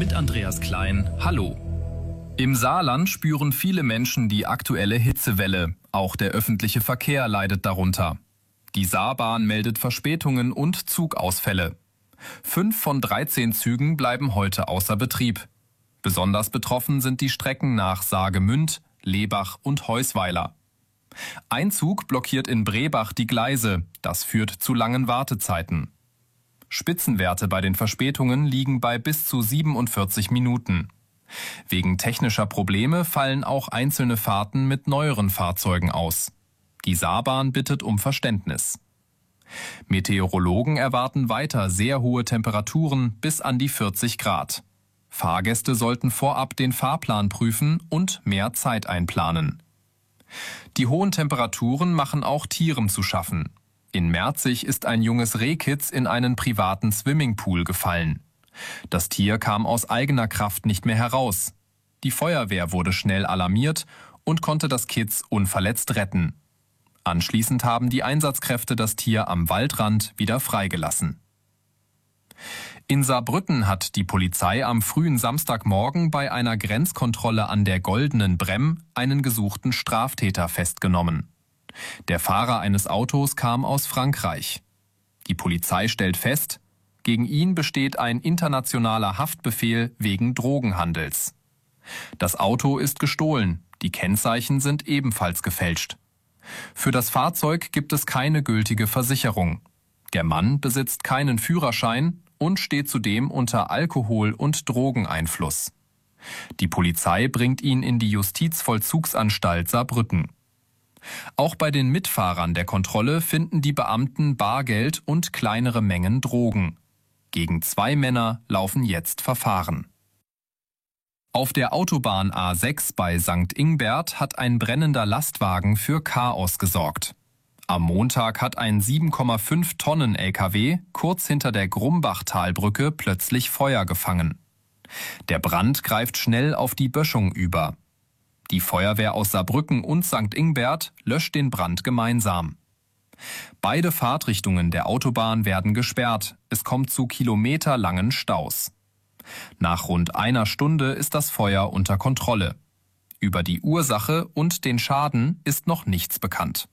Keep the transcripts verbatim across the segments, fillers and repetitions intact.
mit Andreas Klein. Hallo. Im Saarland spüren viele Menschen die aktuelle Hitzewelle. Auch der öffentliche Verkehr leidet darunter. Die Saarbahn meldet Verspätungen und Zugausfälle. Fünf von dreizehn Zügen bleiben heute außer Betrieb. Besonders betroffen sind die Strecken nach Saargemünd, Lebach und Heusweiler. Ein Zug blockiert in Brebach die Gleise. Das führt zu langen Wartezeiten. Spitzenwerte bei den Verspätungen liegen bei bis zu siebenundvierzig Minuten. Wegen technischer Probleme fallen auch einzelne Fahrten mit neueren Fahrzeugen aus. Die Saarbahn bittet um Verständnis. Meteorologen erwarten weiter sehr hohe Temperaturen bis an die vierzig Grad. Fahrgäste sollten vorab den Fahrplan prüfen und mehr Zeit einplanen. Die hohen Temperaturen machen auch Tieren zu schaffen. In Merzig ist ein junges Rehkitz in einen privaten Swimmingpool gefallen. Das Tier kam aus eigener Kraft nicht mehr heraus. Die Feuerwehr wurde schnell alarmiert und konnte das Kitz unverletzt retten. Anschließend haben die Einsatzkräfte das Tier am Waldrand wieder freigelassen. In Saarbrücken hat die Polizei am frühen Samstagmorgen bei einer Grenzkontrolle an der Goldenen Bremm einen gesuchten Straftäter festgenommen. Der Fahrer eines Autos kam aus Frankreich. Die Polizei stellt fest, gegen ihn besteht ein internationaler Haftbefehl wegen Drogenhandels. Das Auto ist gestohlen, die Kennzeichen sind ebenfalls gefälscht. Für das Fahrzeug gibt es keine gültige Versicherung. Der Mann besitzt keinen Führerschein und steht zudem unter Alkohol- und Drogeneinfluss. Die Polizei bringt ihn in die Justizvollzugsanstalt Saarbrücken. Auch bei den Mitfahrern der Kontrolle finden die Beamten Bargeld und kleinere Mengen Drogen. Gegen zwei Männer laufen jetzt Verfahren. Auf der Autobahn A sechs bei Sankt Ingbert hat ein brennender Lastwagen für Chaos gesorgt. Am Montag hat ein sieben Komma fünf Tonnen L K W kurz hinter der Grumbachtalbrücke plötzlich Feuer gefangen. Der Brand greift schnell auf die Böschung über. Die Feuerwehr aus Saarbrücken und Sankt Ingbert löscht den Brand gemeinsam. Beide Fahrtrichtungen der Autobahn werden gesperrt. Es kommt zu kilometerlangen Staus. Nach rund einer Stunde ist das Feuer unter Kontrolle. Über die Ursache und den Schaden ist noch nichts bekannt.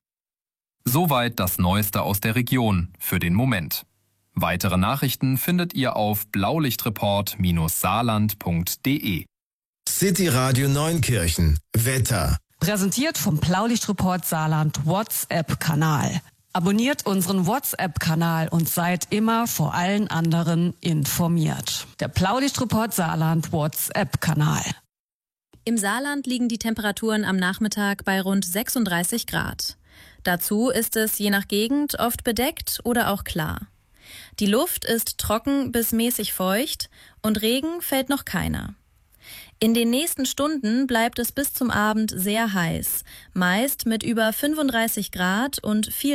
Soweit das Neueste aus der Region für den Moment. Weitere Nachrichten findet ihr auf blaulichtreport Saarland punkt de. City Radio Neunkirchen. Wetter. Präsentiert vom Blaulichtreport Saarland WhatsApp-Kanal. Abonniert unseren WhatsApp-Kanal und seid immer vor allen anderen informiert. Der Blaulichtreport Saarland WhatsApp-Kanal. Im Saarland liegen die Temperaturen am Nachmittag bei rund sechsunddreißig Grad. Dazu ist es je nach Gegend oft bedeckt oder auch klar. Die Luft ist trocken bis mäßig feucht und Regen fällt noch keiner. In den nächsten Stunden bleibt es bis zum Abend sehr heiß, meist mit über fünfunddreißig Grad und viel